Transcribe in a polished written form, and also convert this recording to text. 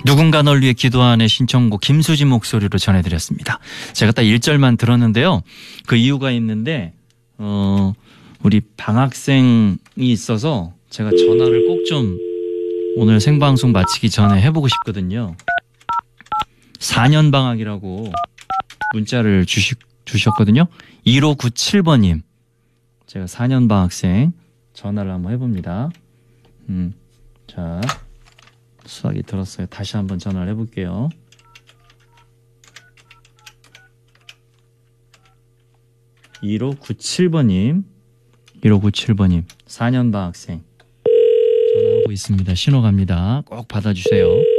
누군가 널 위해 기도하는 신청곡 김수지 목소리로 전해드렸습니다. 제가 딱 1절만 들었는데요. 그 이유가 있는데 우리 방학생이 있어서 제가 전화를 꼭 좀 오늘 생방송 마치기 전에 해보고 싶거든요. 4년 방학이라고 문자를 주셨거든요. 1597번님. 제가 4년 방학생 전화를 한번 해봅니다. 자, 수학이 들었어요. 다시 한번 전화를 해볼게요. (1597번님) 1597번님 4년 방학생 전화하고 있습니다. 신호 갑니다. 꼭 받아주세요.